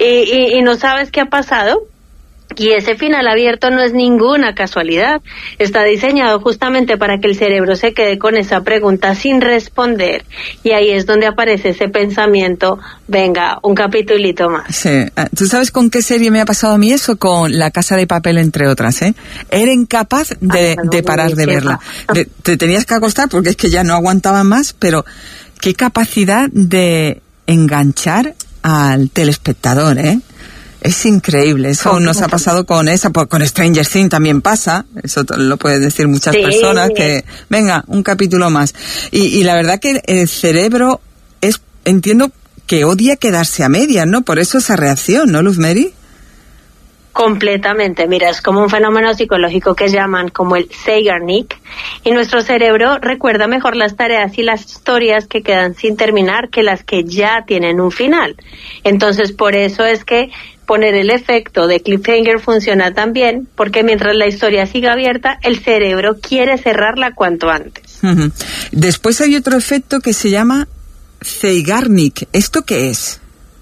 y no sabes qué ha pasado. Y ese final abierto no es ninguna casualidad, está diseñado justamente para que el cerebro se quede con esa pregunta sin responder, y ahí es donde aparece ese pensamiento, venga, un capitulito más. Sí. ¿Tú sabes con qué serie me ha pasado a mí eso? Con La Casa de Papel, entre otras, ¿eh? Era incapaz de parar de verla. Te tenías que acostar porque es que ya no aguantaba más, pero qué capacidad de enganchar al telespectador, ¿eh? Es increíble, eso nos ha pasado con Stranger Things también pasa, eso lo pueden decir muchas personas, que venga, un capítulo más. Y la verdad que el cerebro entiendo que odia quedarse a medias, ¿no? Por eso esa reacción, ¿no, Luz Mary? Completamente, mira, es como un fenómeno psicológico que llaman como el Zeigarnik, y nuestro cerebro recuerda mejor las tareas y las historias que quedan sin terminar que las que ya tienen un final. Entonces, por eso es que poner el efecto de cliffhanger funciona tan bien, porque mientras la historia siga abierta, el cerebro quiere cerrarla cuanto antes. Uh-huh. Después hay otro efecto que se llama Zeigarnik. ¿Esto qué es?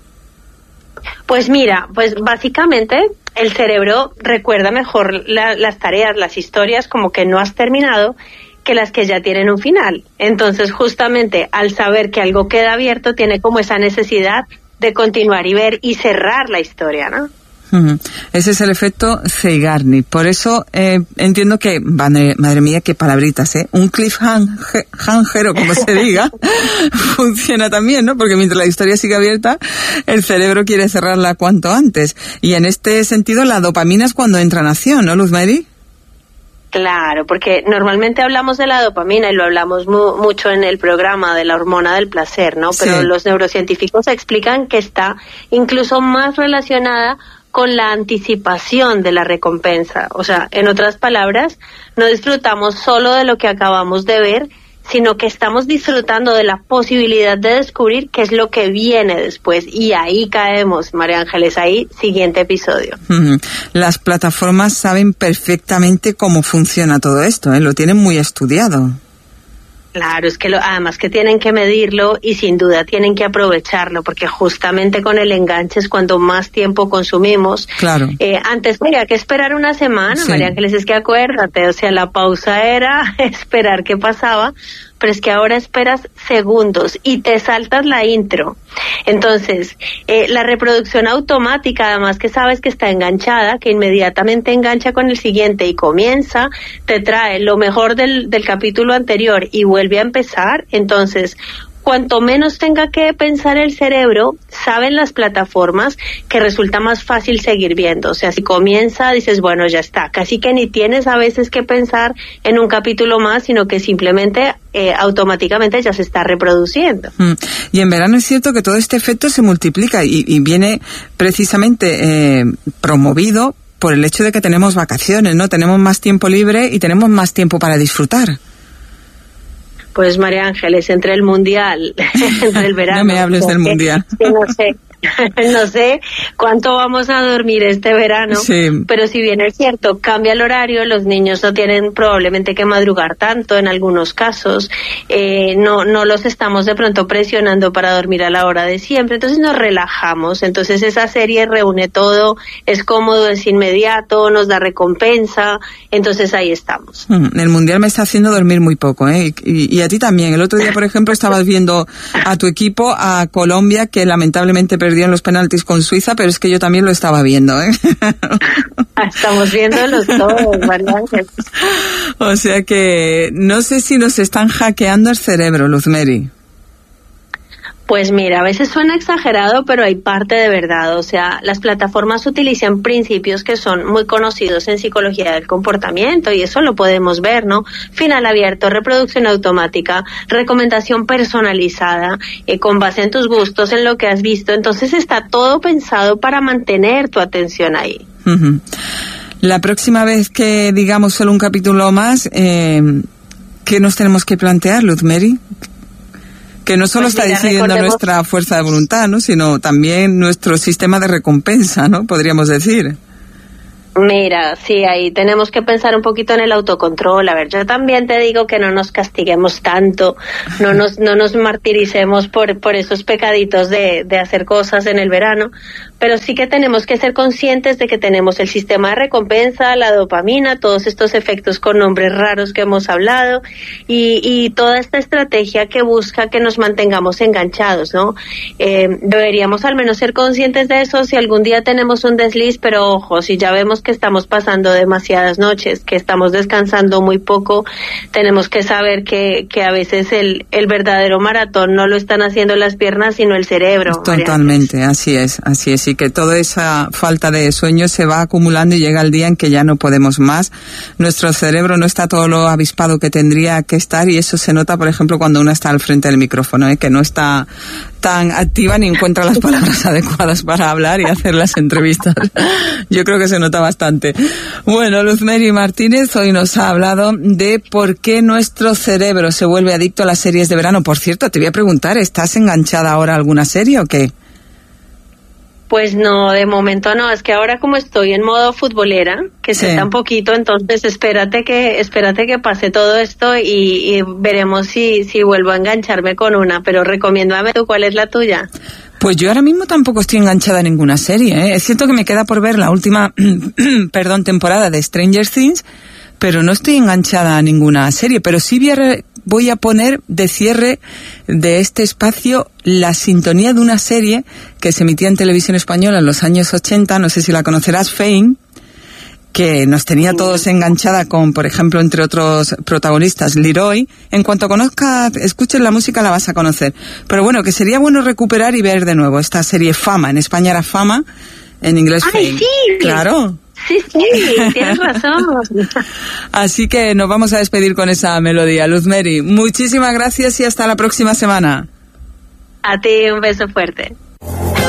Pues mira, pues básicamente el cerebro recuerda mejor las tareas, las historias como que no has terminado, que las que ya tienen un final. Entonces, justamente al saber que algo queda abierto, tiene como esa necesidad de continuar y ver y cerrar la historia, ¿no? Uh-huh. Ese es el efecto Zeigarnik. Por eso entiendo que, madre mía, qué palabritas, ¿eh? Un cliffhanger, o como se diga, funciona también, ¿no? Porque mientras la historia sigue abierta, el cerebro quiere cerrarla cuanto antes. Y en este sentido, la dopamina es cuando entra en acción, ¿no, Luz Mary? Claro, porque normalmente hablamos de la dopamina y lo hablamos mucho en el programa de la hormona del placer, ¿no? Pero los neurocientíficos explican que está incluso más relacionada con la anticipación de la recompensa. O sea, en otras palabras, no disfrutamos solo de lo que acabamos de ver, sino que estamos disfrutando de la posibilidad de descubrir qué es lo que viene después. Y ahí caemos, María Ángeles, ahí, siguiente episodio. Uh-huh. Las plataformas saben perfectamente cómo funciona todo esto, ¿eh? Lo tienen muy estudiado. Claro, es que además que tienen que medirlo y sin duda tienen que aprovecharlo, porque justamente con el enganche es cuando más tiempo consumimos. Claro. Antes había que esperar una semana, sí. María Ángeles, es que acuérdate, o sea, la pausa era esperar qué pasaba, pero es que ahora esperas segundos y te saltas la intro. Entonces, la reproducción automática, además que sabes que está enganchada, que inmediatamente engancha con el siguiente y comienza, te trae lo mejor del capítulo anterior y vuelve a empezar. Entonces, cuanto menos tenga que pensar el cerebro, saben las plataformas que resulta más fácil seguir viendo. O sea, si comienza, dices, bueno, ya está. Casi que ni tienes a veces que pensar en un capítulo más, sino que simplemente automáticamente ya se está reproduciendo. Y en verano es cierto que todo este efecto se multiplica y viene precisamente promovido por el hecho de que tenemos vacaciones, ¿no? Tenemos más tiempo libre y tenemos más tiempo para disfrutar. Pues María Ángeles, entre el mundial, entre el verano. No me hables del mundial. No sé cuánto vamos a dormir este verano, sí. Pero si bien es cierto, cambia el horario, los niños no tienen probablemente que madrugar tanto en algunos casos, no los estamos de pronto presionando para dormir a la hora de siempre, entonces nos relajamos, entonces esa serie reúne todo, es cómodo, es inmediato, nos da recompensa, entonces ahí estamos. El mundial me está haciendo dormir muy poco, ¿eh? Y a ti también. El otro día, por ejemplo, estabas viendo a tu equipo, a Colombia, que lamentablemente perdió en los penaltis con Suiza, pero es que yo también lo estaba viendo, ¿eh? Estamos viéndolos todos, ¿verdad? O sea que no sé si nos están hackeando el cerebro, Luz Mary. Pues mira, a veces suena exagerado, pero hay parte de verdad. O sea, las plataformas utilizan principios que son muy conocidos en psicología del comportamiento y eso lo podemos ver, ¿no? Final abierto, reproducción automática, recomendación personalizada, con base en tus gustos, en lo que has visto. Entonces está todo pensado para mantener tu atención ahí. Uh-huh. La próxima vez que digamos solo un capítulo más, ¿qué nos tenemos que plantear, Luz Mary? Que no solo está decidiendo nuestra fuerza de voluntad, ¿no? Sino también nuestro sistema de recompensa, ¿no? Podríamos decir. Mira, sí, ahí tenemos que pensar un poquito en el autocontrol. A ver, yo también te digo que no nos castiguemos tanto, no nos martiricemos por esos pecaditos de hacer cosas en el verano, pero sí que tenemos que ser conscientes de que tenemos el sistema de recompensa, la dopamina, todos estos efectos con nombres raros que hemos hablado, y toda esta estrategia que busca que nos mantengamos enganchados, ¿no? Deberíamos al menos ser conscientes de eso si algún día tenemos un desliz, pero ojo, si ya vemos que estamos pasando demasiadas noches, que estamos descansando muy poco, tenemos que saber que a veces el verdadero maratón no lo están haciendo las piernas, sino el cerebro. Totalmente, así es, y que toda esa falta de sueño se va acumulando y llega el día en que ya no podemos más. Nuestro cerebro no está todo lo avispado que tendría que estar, y eso se nota, por ejemplo, cuando uno está al frente del micrófono, que no está tan activa ni encuentra las palabras adecuadas para hablar y hacer las entrevistas. Yo creo que se nota bastante. Bueno, Luz Mary Martínez hoy nos ha hablado de por qué nuestro cerebro se vuelve adicto a las series de verano. Por cierto, te voy a preguntar, ¿estás enganchada ahora a alguna serie o qué? Pues no, de momento no, es que ahora como estoy en modo futbolera, que se está un poquito, entonces espérate que pase todo esto y veremos si vuelvo a engancharme con una, pero recomiéndame tú, ¿cuál es la tuya? Pues yo ahora mismo tampoco estoy enganchada a ninguna serie, Es cierto que me queda por ver la última, temporada de Stranger Things, pero no estoy enganchada a ninguna serie, pero sí voy a poner de cierre de este espacio la sintonía de una serie que se emitía en televisión española en los años 80, no sé si la conocerás, Fame, que nos tenía todos enganchada con, por ejemplo, entre otros protagonistas, Leroy. En cuanto escuches la música la vas a conocer. Pero bueno, que sería bueno recuperar y ver de nuevo esta serie Fama. En España era Fama, en inglés Fame. ¡Ay, sí! Claro. Sí, tienes razón. Así que nos vamos a despedir con esa melodía. Luz Mary, muchísimas gracias y hasta la próxima semana. A ti, un beso fuerte.